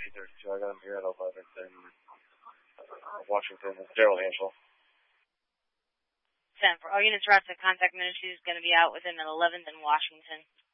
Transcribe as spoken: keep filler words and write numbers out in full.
three thirty-two. I got him here at eleven in uh, Washington. It's Daryl Hanschel. ten four. All units are out to contact ministry is going to be out within eleventh in Washington.